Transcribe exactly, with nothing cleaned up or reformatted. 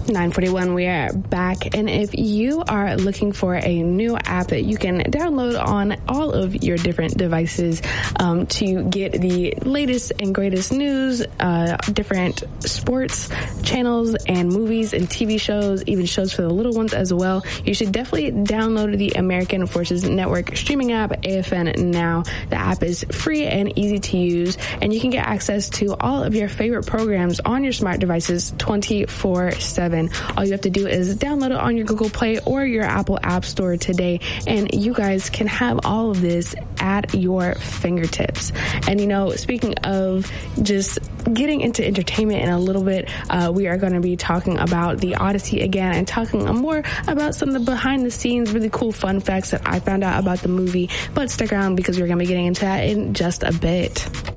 nine forty-one, we are back, and if you are looking for a new app that you can download on all of your different devices um, to get the latest and greatest news, uh, different sports channels and movies and T V shows, even shows for the little ones as well, you should definitely download the American Forces Network streaming app, A F N Now. The app is free and easy to use, and you can get access to all of your favorite programs on your smart devices twenty-four seven. All you have to do is download it on your Google Play or your Apple App Store today, and you guys can have all of this at your fingertips. And, you know, speaking of just getting into entertainment in a little bit, uh, we are going to be talking about The Odyssey again and talking more about some of the behind-the-scenes, really cool fun facts that I found out about the movie. But stick around because we're going to be getting into that in just a bit.